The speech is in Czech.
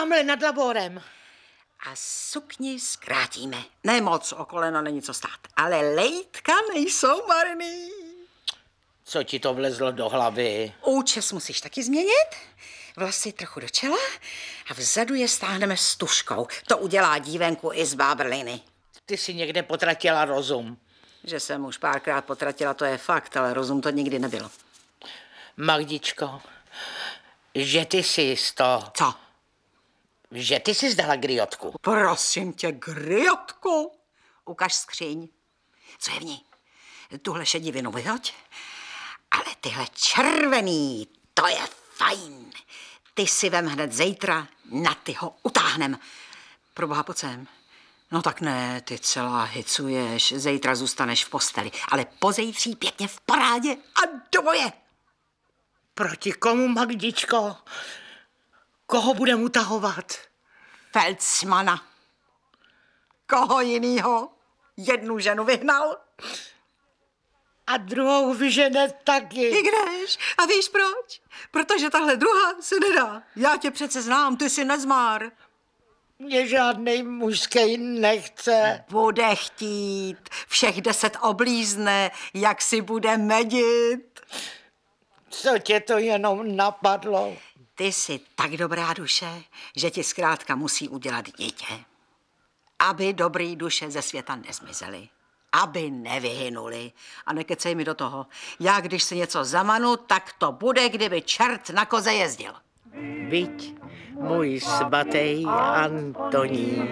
Tamhle nad laborem. A sukni zkrátíme. Ne moc, o kolena není co stát. Ale lejtka nejsou marný. Co ti to vlezlo do hlavy? Účes musíš taky změnit. Vlasy trochu do čela a vzadu je stáhneme s tuškou. To udělá dívenku i z bábrliny. Ty jsi někde potratila rozum. Že jsem už párkrát potratila, to je fakt, ale rozum to nikdy nebylo. Magdičko, že ty jsi to... Co? Že ty jsi zdala griotku. Prosím tě, griotku. Ukaž skříň. Co je v ní? Tuhle šedivinu vyhoď. Ale tyhle červený, to je fajn. Ty si vem hned zítra, na ty ho utáhnem. Proboha, pojď sem. No tak ne, ty celá hicuješ, zítra zůstaneš v posteli, ale pozejtří pěkně v parádě a do boje. Proti komu, Magdičko? Koho budem utahovat? Felsmana. Koho jinýho? Jednu ženu vyhnal? A druhou vyžene taky. I kdež? A víš proč? Protože tahle druhá se nedá. Já tě přece znám, ty si nezmár. Mě žádnej mužský nechce. Bude chtít. Všech 10 oblízne, jak si bude medit. Co tě to jenom napadlo? Ty jsi tak dobrá duše, že ti zkrátka musí udělat dítě. Aby dobrý duše ze světa nezmizely. Aby nevyhynuli. A nekecej mi do toho. Já, když si něco zamanu, tak to bude, kdyby čert na koze jezdil. Viď, můj svatý Antonín.